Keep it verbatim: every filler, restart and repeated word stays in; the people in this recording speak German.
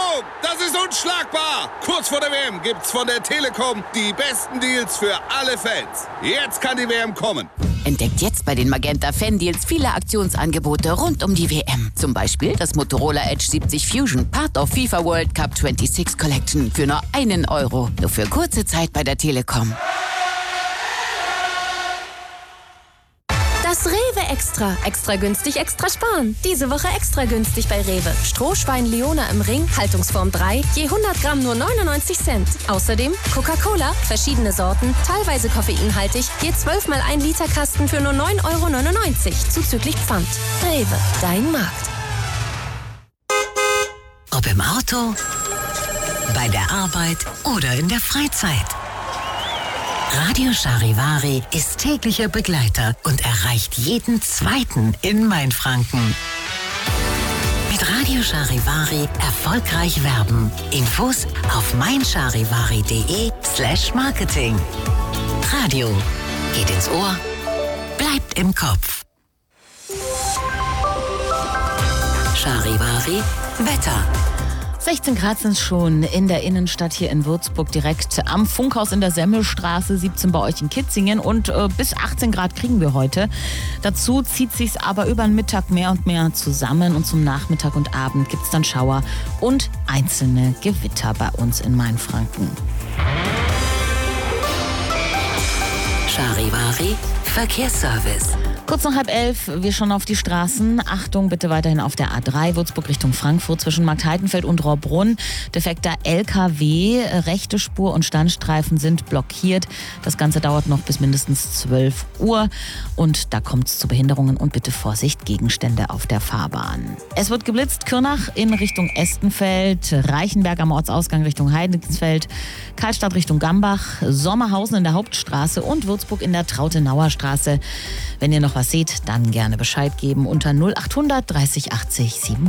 Achtung, das ist unschlagbar! Kurz vor der W M gibt's von der Telekom die besten Deals für alle Fans. Jetzt kann die W M kommen. Entdeckt jetzt bei den Magenta Fan-Deals viele Aktionsangebote rund um die W M. Zum Beispiel das Motorola Edge siebzig Fusion, Part of FIFA World Cup sechsundzwanzig Collection für nur einen Euro. Nur für kurze Zeit bei der Telekom. Das Rewe Extra. Extra günstig, extra sparen. Diese Woche extra günstig bei Rewe. Strohschwein Leona im Ring, Haltungsform drei, je hundert Gramm nur neunundneunzig Cent. Außerdem Coca-Cola, verschiedene Sorten, teilweise koffeinhaltig, je zwölf mal ein Liter Kasten für nur neun Euro neunundneunzig, zuzüglich Pfand. Rewe, dein Markt. Ob im Auto, bei der Arbeit oder in der Freizeit. Radio Charivari ist täglicher Begleiter und erreicht jeden Zweiten in Mainfranken. Mit Radio Charivari erfolgreich werben. Infos auf meincharivari.de slash Marketing. Radio geht ins Ohr, bleibt im Kopf. Charivari Wetter. sechzehn Grad sind es schon in der Innenstadt hier in Würzburg, direkt am Funkhaus in der Semmelstraße, siebzehn bei euch in Kitzingen und äh, bis achtzehn Grad kriegen wir heute. Dazu zieht sich's aber über den Mittag mehr und mehr zusammen und zum Nachmittag und Abend gibt es dann Schauer und einzelne Gewitter bei uns in Mainfranken. Charivari Verkehrsservice. Kurz nach halb elf, wir schauen auf die Straßen. Achtung, bitte weiterhin auf der A drei, Würzburg Richtung Frankfurt zwischen Marktheidenfeld und Rohrbrunn. Defekter L K W, rechte Spur und Standstreifen sind blockiert. Das Ganze dauert noch bis mindestens zwölf Uhr und da kommt es zu Behinderungen und bitte Vorsicht, Gegenstände auf der Fahrbahn. Es wird geblitzt, Kürnach in Richtung Estenfeld, Reichenberg am Ortsausgang Richtung Heidensfeld, Karlstadt Richtung Gambach, Sommerhausen in der Hauptstraße und Würzburg in der Trautenauer Straße. Wenn ihr noch was seht, dann gerne Bescheid geben unter null achthundert dreißig achtzig siebenhundert.